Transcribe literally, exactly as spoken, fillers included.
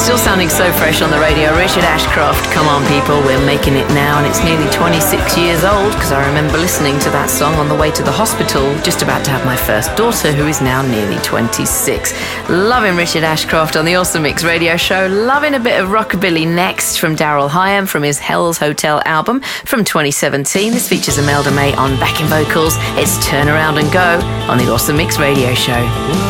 Still sounding so fresh on the radio. Richard Ashcroft, Come On People, we're making it now, and it's nearly twenty-six years old because I remember listening to that song on the way to the hospital, just about to have my first daughter, who is now nearly twenty-six. Loving Richard Ashcroft on the Awesome Mix radio show. Loving a bit of rockabilly next from Daryl Hyam from his Hell's Hotel album from twenty seventeen. This features Imelda May on backing vocals. It's Turn Around and Go on the Awesome Mix radio show.